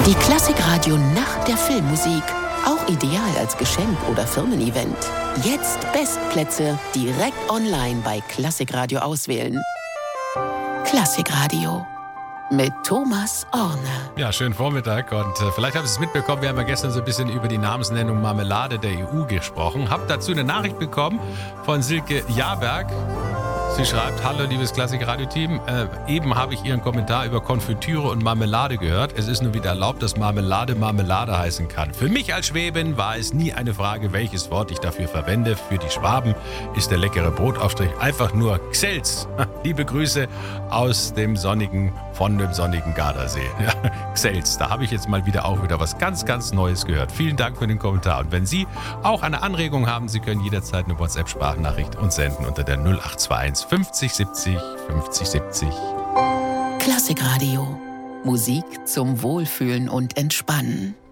Die Klassikradio Nacht der Filmmusik. Auch ideal als Geschenk oder Firmen-Event. Jetzt Bestplätze direkt online bei Klassikradio auswählen. Klassikradio mit Thomas Orne. Ja, schönen Vormittag und vielleicht habt ihr es mitbekommen, wir haben ja gestern so ein bisschen über die Namensnennung Marmelade der EU gesprochen. Hab dazu eine Nachricht bekommen von Silke Jahrberg. Sie schreibt: Hallo liebes Klassikradio-Team, eben habe ich Ihren Kommentar über Konfitüre und Marmelade gehört. Es ist nun wieder erlaubt, dass Marmelade Marmelade heißen kann. Für mich als Schwäbin war es nie eine Frage, welches Wort ich dafür verwende. Für die Schwaben ist der leckere Brotaufstrich einfach nur Gsels. Liebe Grüße von dem sonnigen Gardasee. Ja, Gsels, da habe ich jetzt mal wieder was ganz, ganz Neues gehört. Vielen Dank für den Kommentar. Und wenn Sie auch eine Anregung haben, Sie können jederzeit eine WhatsApp-Sprachnachricht uns senden unter der 0821 50 70 50 70. Klassikradio. Musik zum Wohlfühlen und Entspannen.